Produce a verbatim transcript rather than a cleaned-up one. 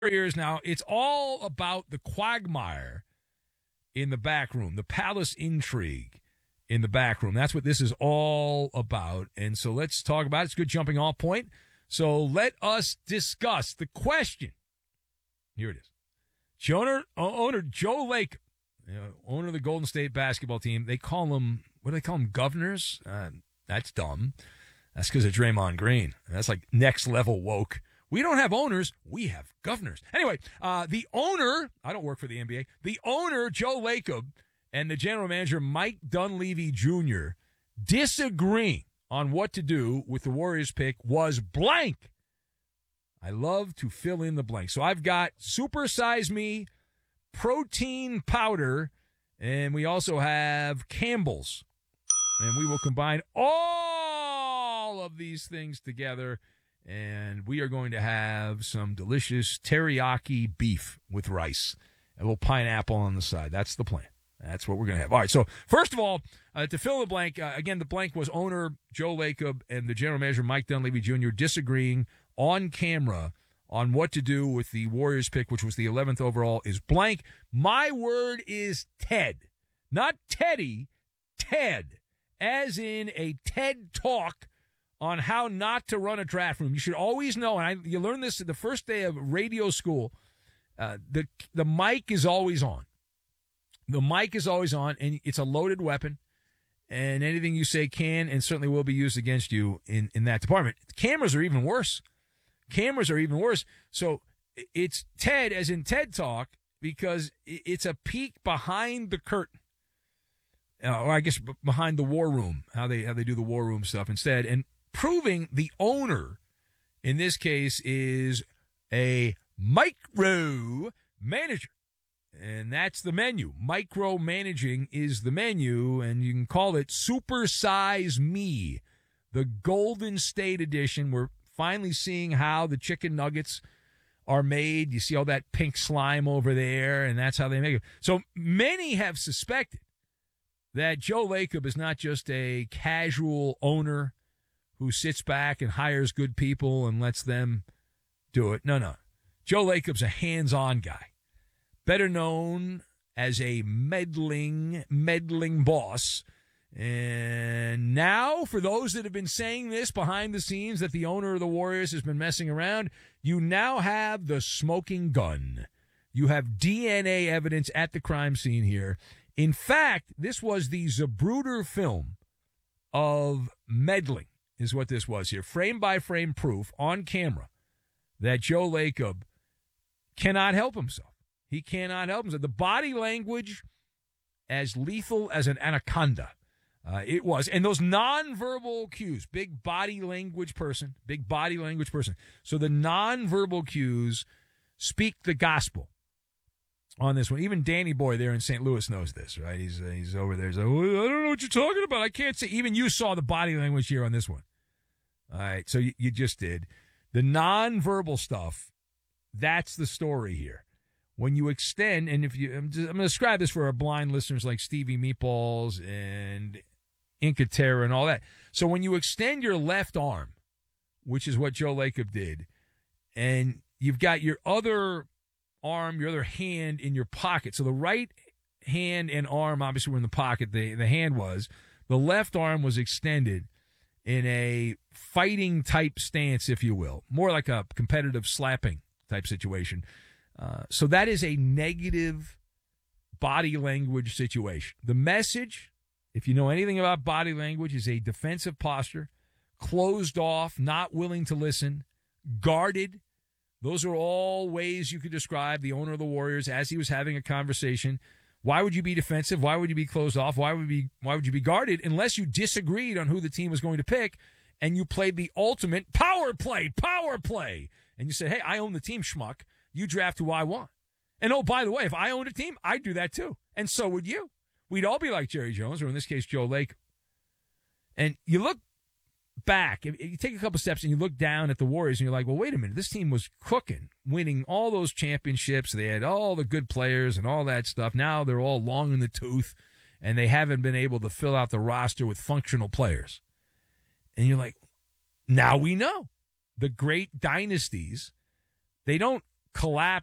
Warriors now, it's all about the quagmire in the back room, the palace intrigue in the back room. That's what this is all about. And so let's talk about it. It's a good jumping off point. So let us discuss the question. Here it is. Owner, owner Joe Lacob, you know, owner of the Golden State basketball team. They call them, what do they call them, governors? Uh, that's dumb. That's because of Draymond Green. That's like next level woke. We don't have owners. We have governors. Anyway, uh, the owner, I don't work for the N B A, the owner, Joe Lacob, and the general manager, Mike Dunleavy Junior, disagreeing on what to do with the Warriors pick was blank. I love to fill in the blank. So I've got Super Size Me, protein powder, and we also have Campbell's. And we will combine all of these things together, and we are going to have some delicious teriyaki beef with rice, a little pineapple on the side. That's the plan. That's what we're going to have. All right, so first of all, uh, to fill the blank, uh, again, the blank was owner Joe Lacob and the general manager Mike Dunleavy Junior disagreeing on camera on what to do with the Warriors pick, which was the eleventh overall, is blank. My word is Ted. Not Teddy, Ted, as in a TED Talk on how not to run a draft room. You should always know, and I, you learn this the first day of radio school, uh, the the mic is always on. The mic is always on, and it's a loaded weapon, and anything you say can and certainly will be used against you in, in that department. Cameras are even worse. Cameras are even worse. So it's TED, as in TED Talk, because it's a peek behind the curtain. Uh, or I guess behind the war room, how they how they do the war room stuff instead, and proving the owner, in this case, is a micro manager. And that's the menu. Micromanaging is the menu, and you can call it Super Size Me, the Golden State edition. We're finally seeing how the chicken nuggets are made. You see all that pink slime over there, and that's how they make it. So many have suspected that Joe Lacob is not just a casual owner who sits back and hires good people and lets them do it. No, no. Joe Lacob's a hands-on guy. Better known as a meddling, meddling boss. And now, for those that have been saying this behind the scenes, that the owner of the Warriors has been messing around, you now have the smoking gun. You have D N A evidence at the crime scene here. In fact, this was the Zapruder film of meddling, is what this was here. Frame-by-frame proof on camera that Joe Lacob cannot help himself. He cannot help himself. The body language, as lethal as an anaconda. Uh, it was. And those nonverbal cues, big body language person, big body language person. So the nonverbal cues speak the gospel on this one. Even Danny Boy there in Saint Louis knows this, right? He's uh, he's over there. He's like, well, I don't know what you're talking about. I can't say. Even you saw the body language here on this one. All right, so you, you just did. The nonverbal stuff, that's the story here. When you extend, and if you, I'm, just, I'm going to describe this for our blind listeners like Stevie Meatballs and Inca Terra and all that. So when you extend your left arm, which is what Joe Lacob did, and you've got your other arm, your other hand in your pocket. So the right hand and arm obviously were in the pocket. The, the hand was. The left arm was extended in a fighting type stance, if you will. More like a competitive slapping type situation. Uh, so that is a negative body language situation. The message, if you know anything about body language, is a defensive posture, closed off, not willing to listen, guarded. Those are all ways you could describe the owner of the Warriors as he was having a conversation. Why would you be defensive? Why would you be closed off? Why would you be, why would you be guarded unless you disagreed on who the team was going to pick and you played the ultimate power play, power play. And you said, hey, I own the team, schmuck. You draft who I want. And, oh, by the way, if I owned a team, I'd do that too. And so would you. We'd all be like Jerry Jones, or in this case, Joe Lacob. And you look back, you take a couple steps and you look down at the Warriors and you're like, well, wait a minute. This team was cooking, winning all those championships. They had all the good players and all that stuff. Now they're all long in the tooth, and they haven't been able to fill out the roster with functional players. And you're like, now we know. The great dynasties, they don't collapse